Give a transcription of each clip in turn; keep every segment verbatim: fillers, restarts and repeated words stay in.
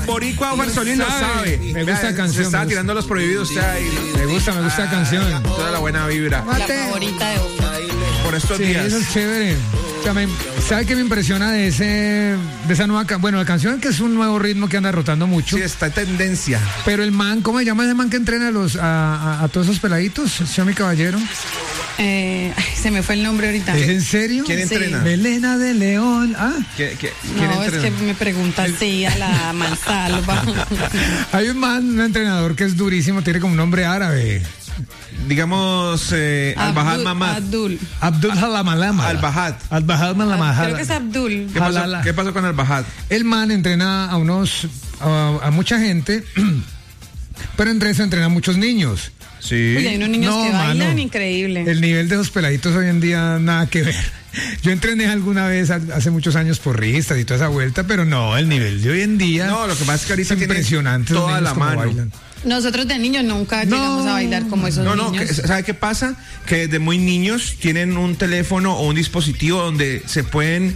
Boricua Omar Solís lo sabe. Me gusta la canción. Se está tirando los prohibidos usted ahí. Me gusta, me gusta la canción. Toda la buena vibra. La favorita de Opa. Por estos Sí, días. eso es chévere. O sea, me, ¿sabe qué me impresiona de ese de esa nueva canción? Bueno, la canción que es un nuevo ritmo que anda rotando mucho. Sí, está en tendencia. Pero el man, ¿cómo se llama ese man que entrena a los a, a, a todos esos peladitos? Señor mi caballero. Eh, ay, se me fue el nombre ahorita. ¿Es en serio? ¿Quién Sí. entrena? Melena de León. Ah, ¿Qué- qué- ¿Quién No, es entrena? que me pregunta así a la mansalva. hay un man, un entrenador que es durísimo, tiene como un nombre árabe. Digamos, eh, Al-Bahad Abdul- Mamad. Abdul. Abdul Halamalama. Al-Bahad. Al-Bahad Malamajala. Creo que es Abdul. ¿Qué pasó, Halala. ¿Qué pasó con Al-Bahad? El man entrena a unos, a, a mucha gente, pero entre eso entrena a muchos niños. Sí. Uy, hay unos niños No, que bailan mano. increíble. El nivel de esos peladitos hoy en día nada que ver. Yo entrené alguna vez ha- hace muchos años porristas y toda esa vuelta, pero no, el nivel de hoy en día No, lo que pasa es que ahorita es tiene impresionante. los toda niños la cómo mano. bailan. Nosotros de niños nunca No. llegamos a bailar como esos No, no, niños. que- ¿sabe qué pasa? Que desde muy niños tienen un teléfono o un dispositivo donde se pueden...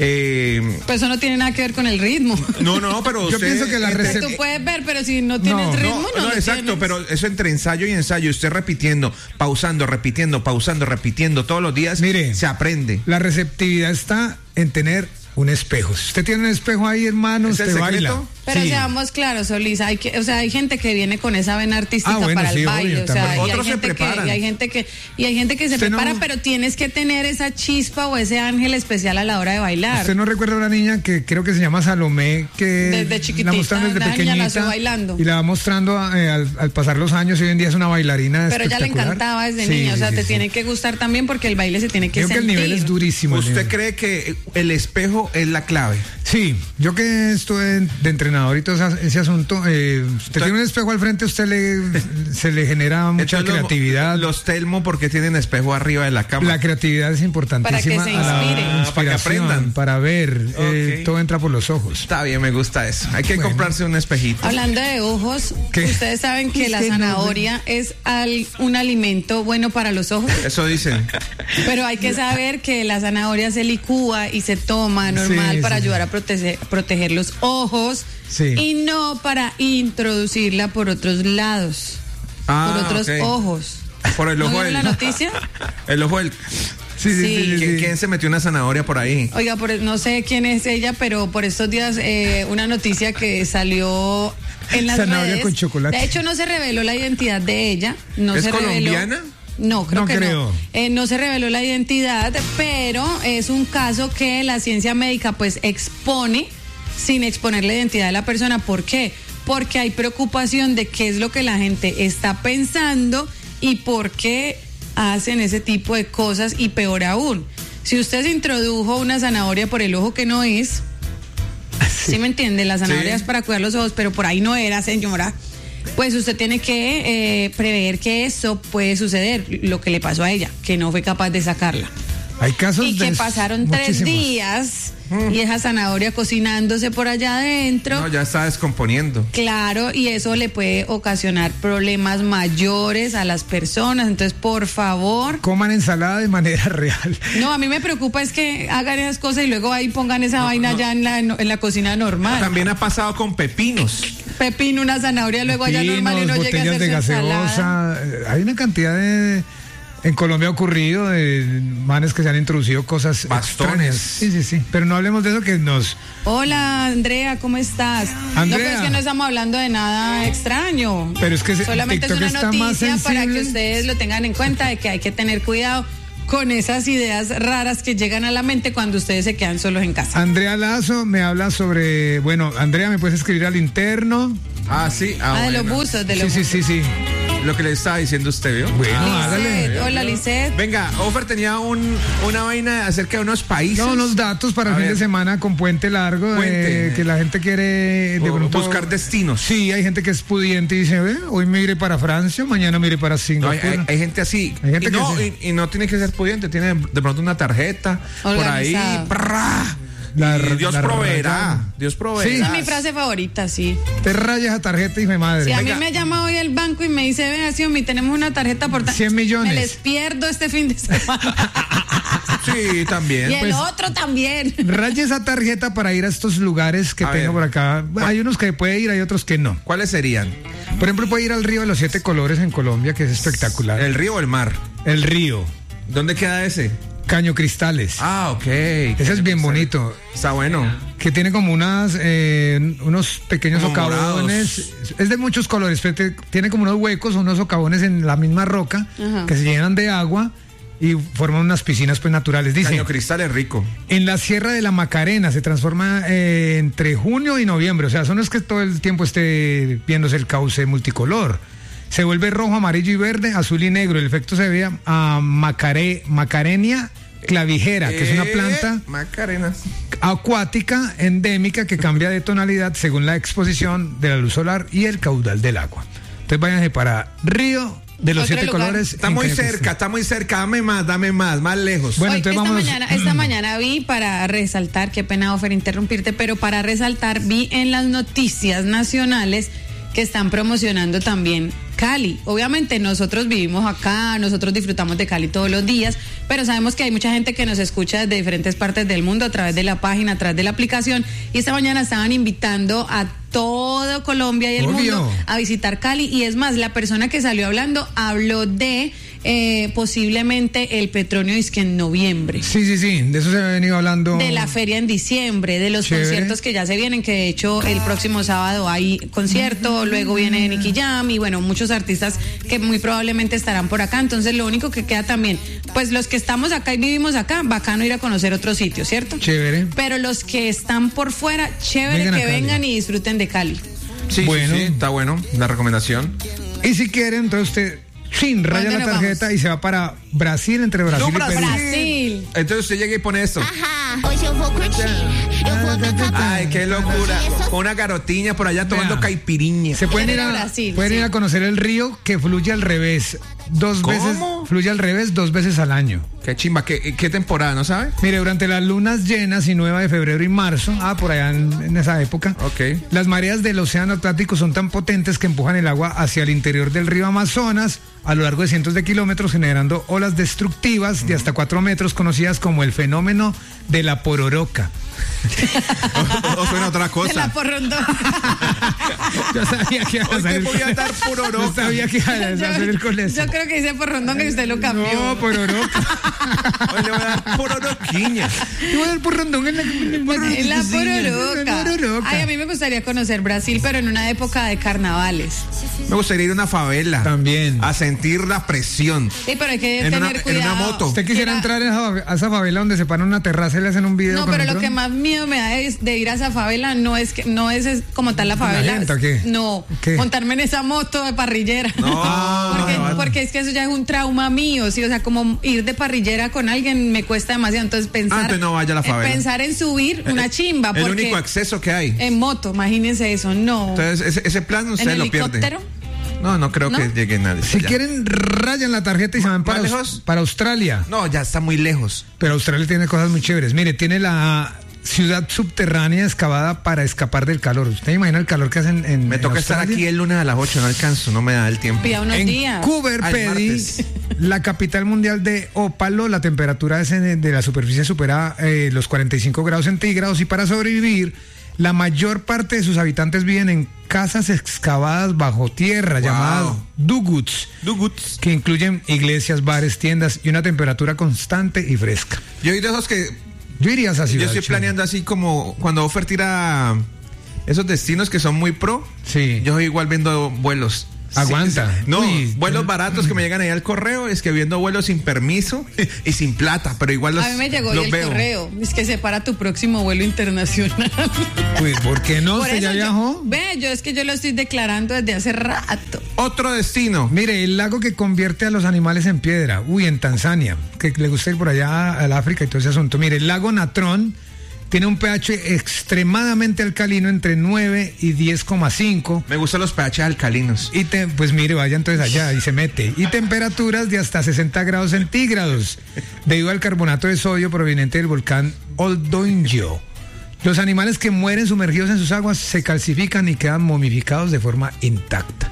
eh, Pues eso no tiene nada que ver con el ritmo. no, no, pero Yo usted- pienso que la entre- receta- Tú puedes ver, pero si no tienes No, ritmo, no, no, lo exacto, tienes. pero eso entre ensayo y ensayo, usted repitiendo, pausando, repitiendo, pausando, repitiendo todos los días, Mire. se aprende. La receptividad está en tener un espejo. Si usted tiene un espejo ahí, hermano, ¿Es el usted secreto? baila. Pero Sí. seamos claros, Solís, hay que, o sea, hay gente que viene con esa vena artística Ah, bueno, para sí, el baile, obvio, o sea, también. y hay Otros se gente que, preparan. y hay gente que, y hay gente que se Usted no- prepara, pero tienes que tener esa chispa o ese ángel especial a la hora de bailar. ¿Usted no recuerda a una niña que creo que se llama Salomé, que Desde chiquitita, la mostraron desde la niña pequeñita nació bailando. y la va mostrando eh, al, al pasar los años y hoy en día es una bailarina Pero ya le espectacular. encantaba desde Sí, niña, o sea, sí, te sí. tiene que gustar también porque el baile se tiene que Creo que el sentir. nivel es durísimo. el ¿Usted nivel. cree que el espejo es la clave? Sí, yo que estuve de entrenador y todo esa- ese asunto, eh, usted tiene un espejo al frente, usted le se le genera mucha Entonces, los- creatividad. Los Telmo, porque tienen espejo arriba de la cama. La creatividad es importantísima. Para que se a la inspire. Ah, para que inspiración, aprendan. para ver, eh, Ok. todo entra por los ojos. Está bien, me gusta eso. Hay que Bueno. comprarse un espejito. Hablando de ojos, ¿Qué? ustedes saben que Es la que no, zanahoria es al- un alimento bueno para los ojos. Eso dicen. Pero hay que saber que la zanahoria se licúa y se toma normal Sí, para sí, ayudar a proteger, proteger los ojos Sí. y no para introducirla por otros lados, Ah, por otros ok. ojos. Por el ¿No ojo vieron del... la noticia? El ojo del... Sí, sí, Sí. sí, sí, ¿Qui- sí. ¿Quién se metió una zanahoria por ahí? Oiga, por- no sé quién es ella, pero por estos días eh, una noticia que salió en las Zanahoria redes. con chocolate. De hecho, no se reveló la identidad de ella. No ¿Es se reveló. colombiana? No, creo No que creo. no. Eh, no se reveló la identidad, pero es un caso que la ciencia médica pues expone sin exponer la identidad de la persona. ¿Por qué? Porque hay preocupación de qué es lo que la gente está pensando y por qué hacen ese tipo de cosas, y peor aún, si usted se introdujo una zanahoria por el ojo que no es, ¿sí me entiende? La zanahoria Sí. es para cuidar los ojos, pero por ahí no era, señora. Pues usted tiene que eh, prever que eso puede suceder, lo que le pasó a ella, que no fue capaz de sacarla. Hay casos Y de que pasaron tres muchísimos. días y esa zanahoria cocinándose por allá adentro. No, ya está descomponiendo. Claro, y eso le puede ocasionar problemas mayores a las personas. Entonces, por favor. Coman ensalada de manera real. No, a mí me preocupa es que hagan esas cosas y luego ahí pongan esa vaina ya en la, en la cocina normal. También ha pasado con pepinos. Pepino, una zanahoria, luego allá normal y Pinos, no llega a botellas hacer de su ensalada. gaseosa. Eh, Hay una cantidad de... En Colombia ha ocurrido de manes que se han introducido cosas Bastones. extrañas. Sí, sí, sí. Pero no hablemos de eso que nos... Hola, Andrea, ¿cómo estás? Andrea. No, pero es que no estamos hablando de nada extraño. Pero es que se- solamente TikTok es una está más noticia para que sensible. ustedes lo tengan en cuenta de que hay que tener cuidado con esas ideas raras que llegan a la mente cuando ustedes se quedan solos en casa. Andrea Lazo me habla sobre... Bueno, Andrea, ¿me puedes escribir al interno? Ah, sí. Ah, Ah, de bueno. los buzos, de Sí, los sí, sí, sí. Lo que le estaba diciendo usted, ¿vio? Bueno, Ah. Lisette, hágale. hola, Lisette. Venga, Offer tenía un, una vaina acerca de unos países. No, unos datos para el A fin ver. de semana con puente largo, eh, Puente. que la gente quiere de O pronto buscar destinos. Sí, hay gente que es pudiente y dice, "Ve, hoy me iré para Francia, mañana me iré para No, Singapur." hay, hay- hay gente así. Hay gente y, no, que y, y no tiene que ser pudiente, tiene de pronto una tarjeta por ahí. Organizada. ¡prá! La- Y Dios la proveerá. rayada. Dios Sí. proveerá. Esa es mi frase favorita, sí. Te rayas a tarjeta, hijo de madre. Si a mí Venga. me llama hoy el banco y me dice, vea, Xiomi, tenemos una tarjeta por ta-". cien millones. Me les pierdo este fin de semana. Sí, también. Y el Pues, otro también. Raye esa tarjeta para ir a estos lugares que A tengo ver. por acá. Hay unos que puede ir, hay otros que no. ¿Cuáles serían? Por ejemplo, puede ir al río de los siete colores en Colombia, que es espectacular. ¿El río o el mar? El río, ¿Dónde queda ese? Caño Cristales. Ah, ok. Ese es bien bonito. Está bueno. Que tiene como unas eh, unos pequeños Como socavones. Es de muchos colores, pero te- tiene como unos huecos, unos socavones en la misma roca Ajá. que se llenan de agua y forman unas piscinas pues naturales. Dice, Caño Cristal es rico. en la Sierra de la Macarena se transforma eh, entre junio y noviembre. O sea, eso no es que todo el tiempo esté viéndose el cauce multicolor. Se vuelve rojo, amarillo y verde, azul y negro. El efecto se ve a, a Macare- Macarenia clavijera, que es una Eh, planta Macarenas. acuática endémica que cambia de tonalidad según la exposición de la luz solar y el caudal del agua. Entonces váyanse para Río de los Otro Siete lugar. Colores. Está en muy Caño cerca, Cristal. está muy cerca. Dame más, dame más, más lejos. Bueno, Hoy, entonces esta, vámonos. mañana, esta mañana vi, para resaltar, qué pena, Ofer, interrumpirte, pero para resaltar, vi en las noticias nacionales que están promocionando también Cali. Obviamente nosotros vivimos acá, nosotros disfrutamos de Cali todos los días, pero sabemos que hay mucha gente que nos escucha desde diferentes partes del mundo a través de la página, a través de la aplicación, y esta mañana estaban invitando a todo Colombia y el Obvio. mundo a visitar Cali, y es más, la persona que salió hablando habló de eh, posiblemente el Petronio Disque en noviembre. Sí, sí, sí, de eso se ha venido hablando. De la feria en diciembre, de los Chévere. conciertos que ya se vienen, que de hecho el próximo sábado hay concierto, luego viene Nicky Jam y bueno, muchos artistas que muy probablemente estarán por acá. Entonces lo único que queda también, pues los que estamos acá y vivimos acá, bacano ir a conocer otros sitios, ¿cierto? Chévere. Pero los que están por fuera, chévere Vengan a que Cali. vengan y disfruten de Cali. Sí, Bueno. sí, sí, está bueno. La recomendación. Y si quieren, entonces usted chin, raya ¿Dónde la nos tarjeta vamos? y se va para Brasil, entre Brasil No, y Perú. Brasil. Entonces usted llega y pone esto. Ajá, hoje eu vou curtir. Eu vou dar capa. Ay, qué locura. Con una garotiña por allá tomando Vea. caipiriña. Se pueden ir Era a, Brasil, pueden sí. ir a conocer el río que fluye al revés. Dos ¿Cómo? veces, fluye al revés dos veces al año. Qué chimba. ¿Qué, qué temporada, no sabe? Mire, durante las lunas llenas y nueva de febrero y marzo, ah, por allá en, en esa época, Ok. las mareas del océano Atlántico son tan potentes que empujan el agua hacia el interior del río Amazonas a lo largo de cientos de kilómetros, generando olas destructivas de hasta cuatro metros, conocidas como el fenómeno de la pororoca. O, o suena otra De la cosa. porrondón. Yo sabía que iba a Hoy te salir voy a con- dar Yo pororoca. sabía que iba a salir con yo, eso. yo creo que dice porrondón y usted lo cambió. No, pororoca. Hoy le voy a dar pororoquiña. Yo voy a dar porrondón en la, en la- En la Sí, pororoca. pororoca. Ay, a mí me gustaría conocer Brasil, pero en una época de carnavales. Me gustaría ir a una favela. También. A sentir la presión. Sí, pero hay que En tener una- en cuidado. una moto. ¿Usted quisiera Mira, entrar en esa, a esa favela donde se para una terraza y le hacen un video? No, con pero el lo dron? que más miedo me da es de ir a esa favela no es que no es, es como tal la ¿La favela. gente o qué? No, ¿Qué? montarme en esa moto de parrillera. No, porque, no, no. porque es que eso ya es un trauma mío, sí, o sea, como ir de parrillera con alguien me cuesta demasiado, entonces pensar Ah, entonces no vaya a la eh, favela. pensar en subir una chimba El porque único acceso que hay. en moto, imagínense eso, no. Entonces, ese, ese plan ¿En usted lo pierde. helicóptero? No, no creo ¿No? que llegue nadie. Si allá. quieren, rayan la tarjeta y se van ¿Más para, Aus- lejos? para Australia. No, ya está muy lejos. Pero Australia tiene cosas muy chéveres. Mire, tiene la ciudad subterránea excavada para escapar del calor. ¿Usted imagina el calor que hacen en Me en toca estar Australia? aquí el lunes a las ocho, no alcanzo, no me da el tiempo. Pida unos En días. Cooper Ah, el Pedy, martes. la capital mundial de ópalo, la temperatura es en- de la superficie supera eh, los cuarenta y cinco grados centígrados y para sobrevivir, la mayor parte de sus habitantes viven en casas excavadas bajo tierra, Wow. llamadas duguts, Duguts. que incluyen iglesias, bares, tiendas y una temperatura constante y fresca. Yo soy de esos que Yo iría a esa ciudad. yo estoy chévere. planeando así como cuando Offer tira esos destinos que son muy pro. Sí. Yo igual viendo vuelos. Aguanta. Sí, sí. No, Uy, vuelos yo- baratos que me llegan ahí al correo, es que viendo vuelos sin permiso y sin plata, pero igual los, A mí me llegó los el veo. correo, es que separa tu próximo vuelo internacional. Pues, ¿por qué no? Por ¿Usted ya eso yo- viajó? Ve, yo es que yo lo estoy declarando desde hace rato. Otro destino. Mire, el lago que convierte a los animales en piedra. Uy, en Tanzania, que le gusta ir por allá al África y todo ese asunto. Mire, el lago Natrón tiene un pH extremadamente alcalino entre nueve y diez coma cinco. Me gustan los pH alcalinos. Y te, pues mire, vaya entonces allá y se mete. Y temperaturas de hasta sesenta grados centígrados, debido al carbonato de sodio proveniente del volcán Oldoinjo. Los animales que mueren sumergidos en sus aguas se calcifican y quedan momificados de forma intacta.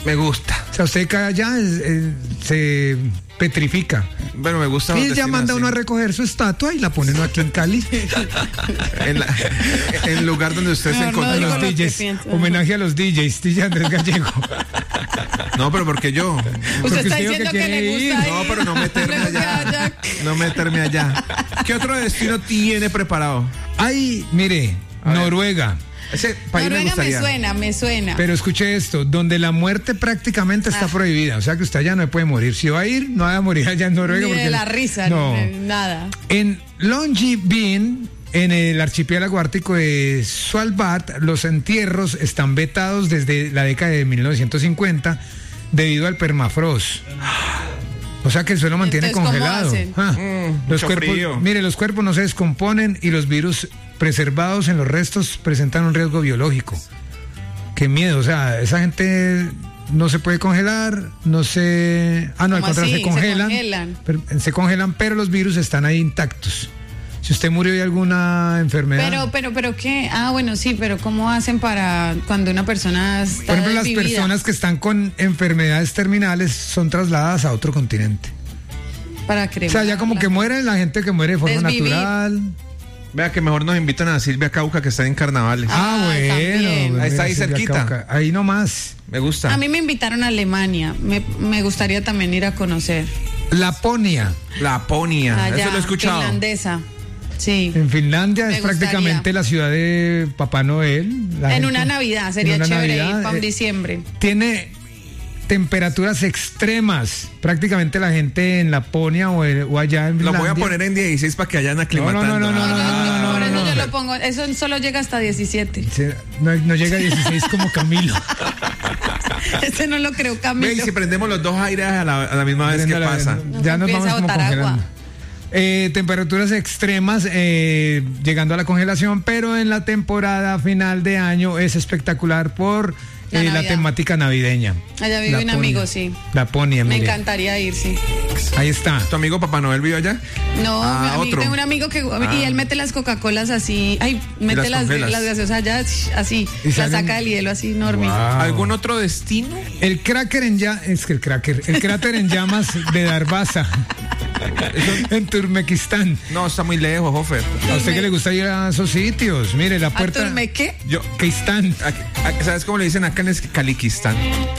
Me gusta. O sea, usted cae allá, es- es- se petrifica. Bueno, me gusta. Y los ya manda destinos uno a así. recoger su estatua y la pone uno aquí en Cali. En, la- en el lugar donde usted se No, no encontró. digo Los lo que D Js. pienso. Homenaje a los D Js, D J Andrés Gallego. No, pero porque yo. Usted Porque está usted dijo diciendo que que, quiere le ir. gusta No, ir. pero no meterme Le gusta allá. No meterme allá. ¿Qué otro destino tiene preparado? Ay, mire, A ver. Noruega. Ese país me Noruega me gustaría. suena, me suena. Pero escuche esto, donde la muerte prácticamente está Ah. prohibida. O sea que usted allá no puede morir. Si va a ir, no va a morir allá en Noruega. Ni de porque- la risa, No. ni de nada. En Longyearbyen, en el archipiélago ártico de Svalbard, los entierros están vetados desde la década de mil novecientos cincuenta debido al permafrost. O sea que el suelo mantiene Entonces, ¿cómo congelado. hacen? Ah, Mm, los mucho cuerpos, frío. mire, los cuerpos no se descomponen y los virus preservados en los restos presentan un riesgo biológico. Qué miedo, o sea, esa gente no se puede congelar, no se... Ah, no, al ¿Cómo contrario, así? se congelan. Se congelan. pero- se congelan, pero los virus están ahí intactos. Si usted murió de alguna enfermedad... Pero, pero, pero qué, ah, bueno, sí, pero ¿cómo hacen para cuando una persona está por ejemplo, las desvivida? personas que están con enfermedades terminales son trasladadas a otro continente. Para O creer. sea, ya como que muere la gente que muere de forma Desvivir. natural. Vea que mejor nos invitan a Silvia Cauca, que está en carnavales. Ah, Ah, bueno. también. pues Ahí está mira, ahí Silvia cerquita. Cauca, ahí nomás. Me gusta. A mí me invitaron a Alemania, me, me gustaría también ir a conocer. Laponia, Laponia. Allá, Eso lo he escuchado. finlandesa. Sí. en Finlandia, Me es prácticamente gustaría. la ciudad de Papá Noel. La En gente- una Navidad, sería en una chévere Navidad, ir para un eh, diciembre. Tiene temperaturas extremas. Prácticamente la gente en Laponia o, en- o allá en Lo voy a Finlandia- poner en dieciséis para que hayan aclimatando. No, no, no, no, No, no, yo- no, por no, eso no, yo no. lo pongo, eso solo llega hasta diecisiete. Sí, No, no llega a dieciséis como Camilo. Ese no lo creo Ve, y Camilo. si prendemos los dos aires a la, a la misma vez, ¿qué Prenda la- pasa? Ya No nos se vamos empieza a como botar agua. congelando. Eh, temperaturas extremas eh, llegando a la congelación, pero en la temporada final de año es espectacular por La eh, la, Navidad. temática navideña. Allá vive un Laponia. amigo, sí. Laponia, Me mire. encantaría ir, sí. Ahí está. ¿Tu amigo Papá Noel vive allá? No, Ah, a mí otro. tengo un amigo que Ah. y él mete las Coca-Colas así, ay, mete las las, congelas. las gaseosas allá así, Y las salen- saca del hielo así enorme. Wow. ¿Algún otro destino? El cráter en llamas, es que el cráter, el cráter en llamas de Darbaza, en Turmequistán. No, está muy lejos, Hofer. A usted que le gusta ir a esos sitios, mire la ¿A puerta. Turme qué? Yo, Turmequistán. a- a- ¿sabes cómo le dicen acá en es Caliquistán?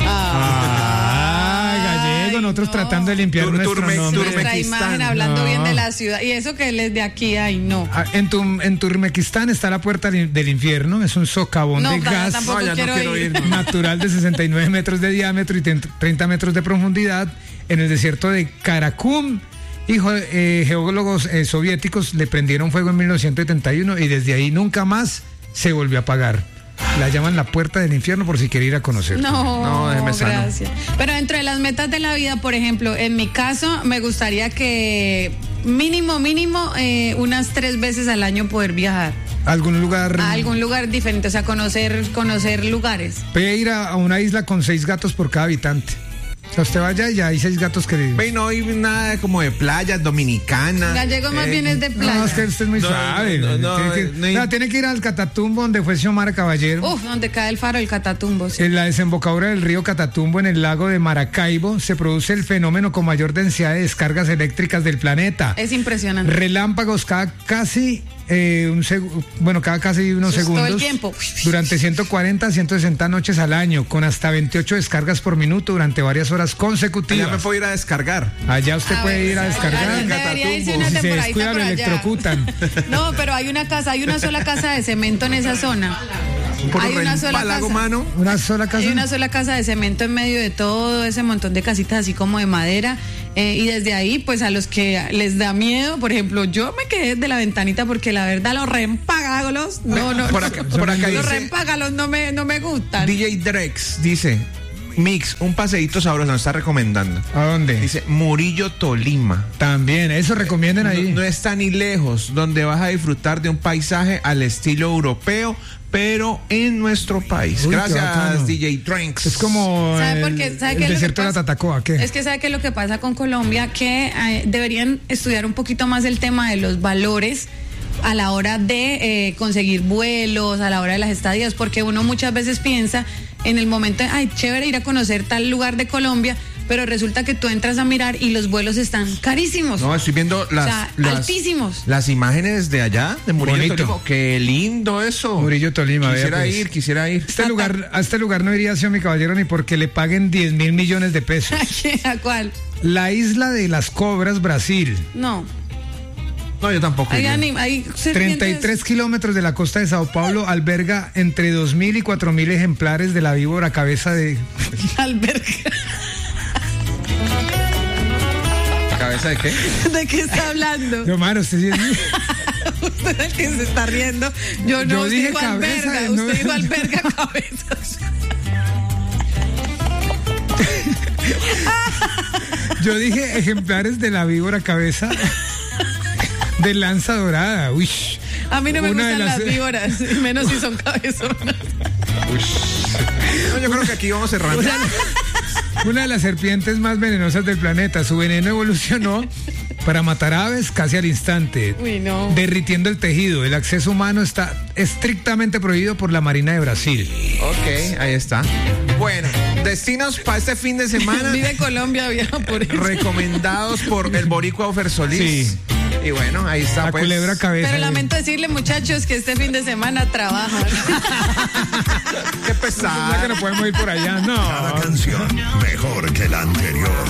Ah, gallego, nosotros no. tratando de limpiar Tur- nuestro Turme- nombre. Nuestra Turmequistán. imagen hablando No. bien de la ciudad. Y eso que él es de aquí, ay, no. Ah, En, tu, en Turmequistán está la puerta del del infierno, es un socavón No, de para- gas tampoco No, ya no quiero, quiero ir. ir. no. natural de sesenta y nueve metros de diámetro y treinta metros de profundidad en el desierto de Karakum. Y jo- eh, geólogos eh, soviéticos le prendieron fuego en mil novecientos setenta y uno y desde ahí nunca más se volvió a apagar. La llaman la puerta del infierno por si quiere ir a conocer. No, No, déjeme sano. gracias. Pero dentro de las metas de la vida, por ejemplo, en mi caso, me gustaría que mínimo, mínimo, eh, unas tres veces al año poder viajar ¿Algún lugar? a algún lugar diferente, o sea, conocer, conocer lugares. Puede ir a, a una isla con seis gatos por cada habitante. O sea, usted vaya y hay seis gatos que... Ve, no hay nada como de playas dominicanas. Gallegos más eh, bien es de playa. No, es que usted es muy No, suave. no, no, tiene, que, no hay- no, tiene que ir al Catatumbo donde fue Xiomara Caballero. Uf, donde cae el faro del Catatumbo. sí. En la desembocadura del río Catatumbo, en el lago de Maracaibo, se produce el fenómeno con mayor densidad de descargas eléctricas del planeta. Es impresionante. Relámpagos cada casi eh, un seg- bueno, cada casi unos Eso es todo segundos. el tiempo. Durante ciento cuarenta a ciento sesenta noches al año, con hasta veintiocho descargas por minuto durante varias horas Ya consecutivas. me puedo ir a descargar. Allá usted A puede ver, ir a sí, descargar. debería irse Catatumbo. una Si se temporadita descuida, por lo allá. electrocutan. No, pero hay una casa, hay una sola casa de cemento en esa zona. Por Hay una sola Palago, casa. mano. Una sola casa. Hay una sola casa de cemento en medio de todo ese montón de casitas así como de madera. eh, y desde ahí, pues a los que les da miedo, por ejemplo, yo me quedé de la ventanita porque la verdad los reempágalos, no, no, Por acá, por acá los dice reempágalos no me, no me gustan. D J Drex, dice Mix, un paseíto sabroso, nos está recomendando. ¿A dónde? Dice Murillo, Tolima. También, eso recomienden ahí. No, no está ni lejos, donde vas a disfrutar de un paisaje al estilo europeo, pero en nuestro país. Uy, qué Gracias, bacano. D J Drinks. Es como ¿Sabe el, por qué? ¿Sabe el qué es lo que desierto de la pasa? Tatacoa, ¿qué? Es que sabe que lo que pasa con Colombia, que eh, deberían estudiar un poquito más el tema de los valores, a la hora de eh, conseguir vuelos, a la hora de las estadías, porque uno muchas veces piensa en el momento, de, ay, chévere ir a conocer tal lugar de Colombia, pero resulta que tú entras a mirar y los vuelos están carísimos. No, estoy viendo las, o sea, las altísimos. Las imágenes de allá, de Murillo Bonito. Tolima. Qué lindo eso. Murillo Tolima, Quisiera vea, pues. ir, quisiera ir. Este lugar, a este lugar no iría, señor mi caballero, ni porque le paguen diez mil millones de pesos. ¿A cuál? La isla de las Cobras, Brasil. No. No, yo tampoco. Hay, iría. anim- hay serpientes. treinta y tres kilómetros de la costa de Sao Paulo alberga entre dos mil y cuatro mil ejemplares de la víbora cabeza de... Alberga. ¿Cabeza de qué? ¿De qué está hablando? No, mano, usted sí es... Usted es el que se está riendo. Yo no, Yo usted dije dijo cabeza, alberga. no. Usted dijo alberga cabezas. Yo dije ejemplares de la víbora cabeza de lanza dorada. Uy. A mí no me Una de gustan las- las víboras, y menos si son cabezonas. No, yo creo que aquí vamos cerrando. Una de las serpientes más venenosas del planeta. Su veneno evolucionó para matar aves casi al instante, Uy, no. derritiendo el tejido. El acceso humano está estrictamente prohibido por la Marina de Brasil. Ok, ahí está. Bueno, destinos para este fin de semana Vive Colombia, viaja por eso. recomendados por el boricua Ofer Solís. Sí. Y bueno, ahí está. La pues. culebra cabeza. Pero lamento decirle, muchachos, que este fin de semana trabajan. Qué ¿Verdad pesado. que no podemos ir por allá? No. Cada canción mejor que la anterior.